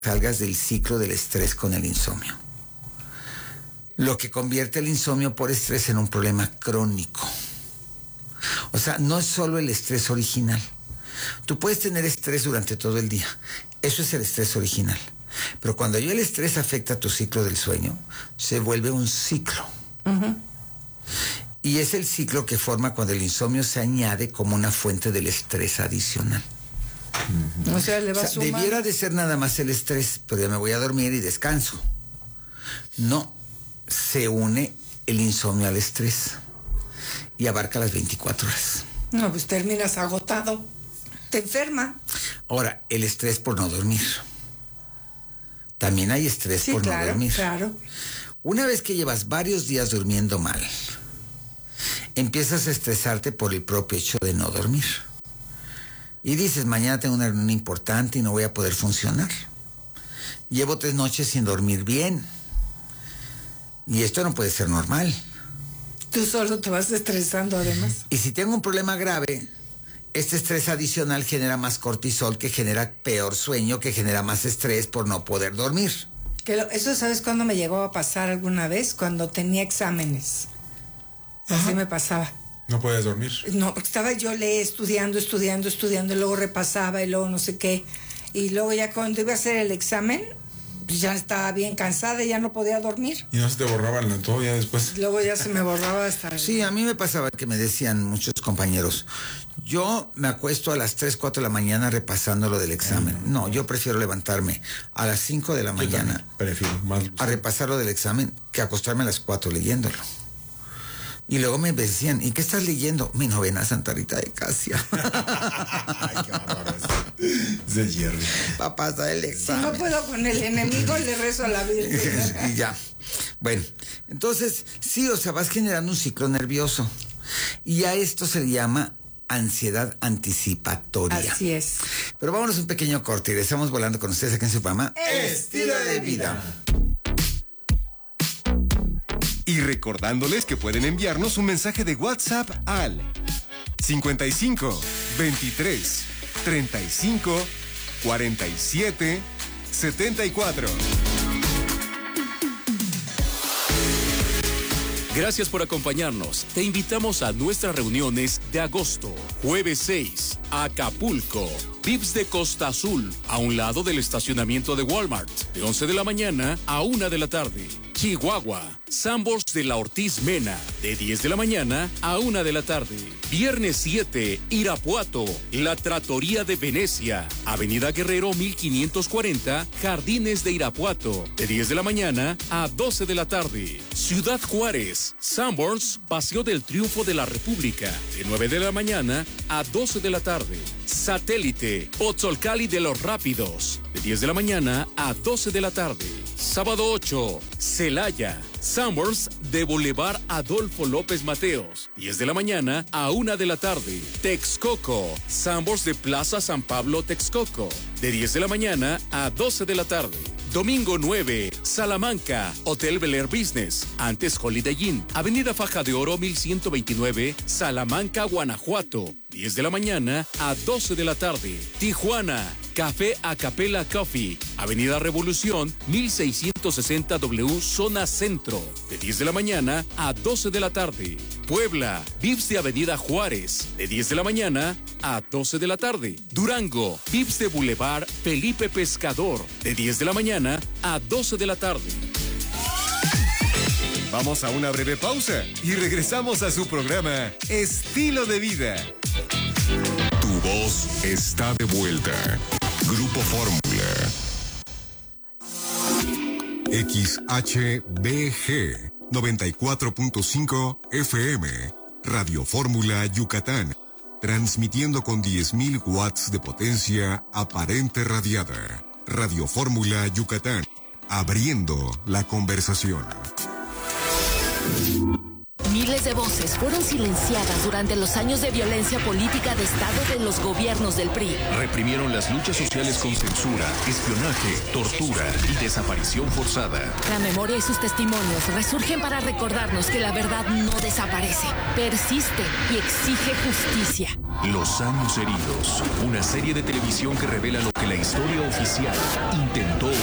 salgas del ciclo del estrés con el insomnio. Lo que convierte el insomnio por estrés en un problema crónico. O sea, no es solo el estrés original. Tú puedes tener estrés durante todo el día. Eso es el estrés original. Pero cuando ya el estrés afecta tu ciclo del sueño, se vuelve un ciclo. Uh-huh. Y es el ciclo que forma cuando el insomnio se añade como una fuente del estrés adicional. Uh-huh. O sea, le va a sumar. Debiera de ser nada más el estrés, pero ya me voy a dormir y descanso. No, se une el insomnio al estrés y abarca las 24 horas. No, pues terminas agotado, te enferma. Ahora, el estrés por no dormir. También hay estrés por no dormir. Claro. Una vez que llevas varios días durmiendo mal, empiezas a estresarte por el propio hecho de no dormir. Y dices, mañana tengo una reunión importante y no voy a poder funcionar. Llevo 3 noches sin dormir bien. Y esto no puede ser normal. Tú solo te vas estresando además. Y si tengo un problema grave, este estrés adicional genera más cortisol, que genera peor sueño, que genera más estrés por no poder dormir. Eso, ¿sabes cuándo me llegó a pasar alguna vez? Cuando tenía exámenes. Así me pasaba. ¿No podías dormir? No, porque estaba yo estudiando, y luego repasaba, y luego no sé qué. Y luego ya cuando iba a hacer el examen, pues ya estaba bien cansada y ya no podía dormir. ¿Y no se te borraba todo ya después? Luego ya se me borraba hasta... Sí, a mí me pasaba que me decían muchos compañeros, yo me acuesto a las 3, 4 de la mañana repasando lo del examen. No, yo prefiero levantarme a las 5 de la mañana. Prefiero más a repasar lo del examen que acostarme a las 4 leyéndolo. Y luego me decían, ¿y qué estás leyendo? Mi novena Santa Rita de Casia. Ay, qué bárbaro es de Jerry. Para pasar el examen. Si no puedo con el enemigo, le rezo a la Virgen. Y ya. Bueno, entonces, sí, o sea, vas generando un ciclo nervioso. Y a esto se le llama ansiedad anticipatoria. Así es. Pero vámonos un pequeño corte y regresamos volando con ustedes aquí en su programa Estilo de Vida. Y recordándoles que pueden enviarnos un mensaje de WhatsApp al 55 23 35 47 74. Gracias por acompañarnos. Te invitamos a nuestras reuniones de agosto. Jueves 6, Acapulco. Vips de Costa Azul, a un lado del estacionamiento de Walmart. De 11 de la mañana a 1 de la tarde. Chihuahua. Sanborns de la Ortiz Mena, de 10 de la mañana a 1 de la tarde. Viernes 7, Irapuato, La Trattoria de Venecia, Avenida Guerrero 1540, Jardines de Irapuato, de 10 de la mañana a 12 de la tarde. Ciudad Juárez, Sanborns, Paseo del Triunfo de la República, de 9 de la mañana a 12 de la tarde. Satélite, Pozzolcali de los Rápidos, de 10 de la mañana a 12 de la tarde. Sábado 8, Celaya, Sanborns de Boulevard Adolfo López Mateos, 10 de la mañana a 1 de la tarde. Texcoco, Sanborns de Plaza San Pablo Texcoco, de 10 de la mañana a 12 de la tarde. Domingo 9, Salamanca, Hotel Bel Air Business, antes Holiday Inn, Avenida Faja de Oro 1129, Salamanca, Guanajuato, 10 de la mañana a 12 de la tarde. Tijuana, Café Acapella Coffee, Avenida Revolución 1660 W, Zona Centro, de 10 de la mañana a 12 de la tarde. Puebla, Vips de Avenida Juárez, de 10 de la mañana a 12 de la tarde. Durango, Vips de Boulevard Felipe Pescador, de 10 de la mañana a 12 de la tarde. Vamos a una breve pausa y regresamos a su programa Estilo de Vida. Tu voz está de vuelta. Grupo Fórmula. XHBG 94.5 FM. Radio Fórmula Yucatán. Transmitiendo con 10.000 watts de potencia aparente radiada. Radio Fórmula Yucatán. Abriendo la conversación. Miles de voces fueron silenciadas durante los años de violencia política de Estado de los gobiernos del PRI. Reprimieron las luchas sociales con censura, espionaje, tortura y desaparición forzada. La memoria y sus testimonios resurgen para recordarnos que la verdad no desaparece, persiste y exige justicia. Los años heridos, una serie de televisión que revela lo que la historia oficial intentó